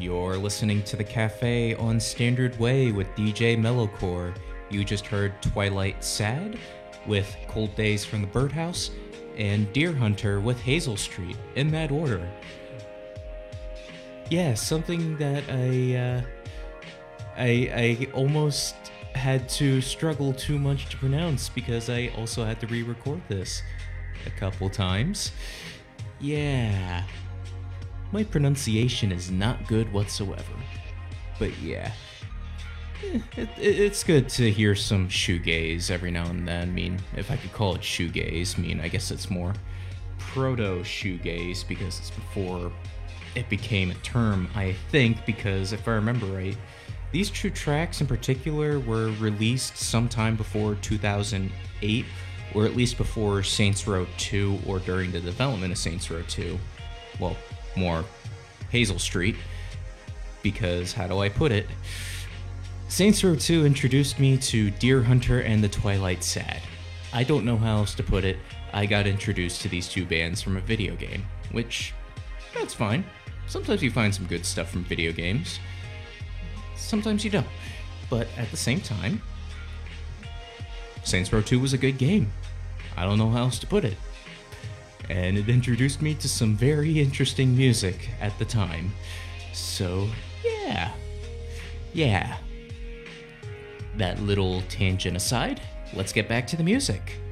You're listening to The Cafe on Standard Way with DJ Mellowcore. You just heard Twilight Sad with Cold Days from the Birdhouse and Deer Hunter with Hazel Street, in that order. Yeah, something that I almost had to struggle too much to pronounce because I also had to re-record this a couple times. Yeah. My pronunciation is not good whatsoever. But yeah. It's good to hear some shoegaze every now and then. I mean, if I could call it shoegaze, I guess it's more proto-shoegaze because it's before it became a term, I think, because if I remember right, these two tracks in particular were released sometime before 2008, or at least before Saints Row 2 or during the development of Saints Row 2. Well, more Hazel Street, because how do I put it? Saints Row 2 introduced me to Deer Hunter and the Twilight Sad. I don't know how else to put it. I got introduced to these two bands from a video game, which, that's fine. Sometimes you find some good stuff from video games. Sometimes you don't. But at the same time, Saints Row 2 was a good game. I don't know how else to put it. And it introduced me to some very interesting music at the time. So, yeah. Yeah. That little tangent aside, let's get back to the music.